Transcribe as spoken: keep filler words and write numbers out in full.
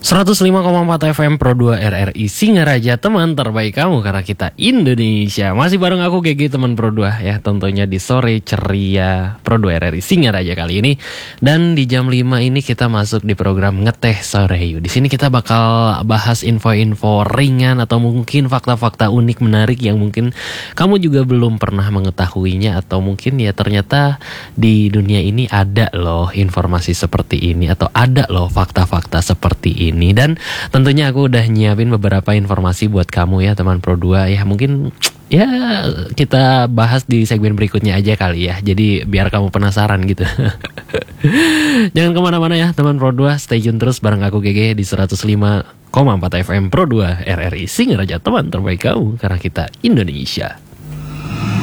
seratus lima koma empat F M Pro dua R R I Singaraja, teman terbaik kamu karena kita Indonesia. Masih bareng aku G G, teman Pro dua ya, tentunya di sore ceria Pro dua R R I Singaraja kali ini. Dan di jam lima ini kita masuk di program Ngeteh Sore Yuk. Di sini kita bakal bahas info-info ringan atau mungkin fakta-fakta unik menarik yang mungkin kamu juga belum pernah mengetahuinya, atau mungkin ya ternyata di dunia ini ada loh informasi seperti ini, atau ada loh fakta-fakta seperti ini. Ini dan tentunya aku udah nyiapin beberapa informasi buat kamu ya teman Pro dua ya. Mungkin ya kita bahas di segmen berikutnya aja kali ya, jadi biar kamu penasaran gitu. Jangan kemana-mana ya teman Pro dua, stay tune terus bareng aku G G di seratus lima koma empat F M Pro dua R R I Singaraja, teman terbaik kamu karena kita Indonesia.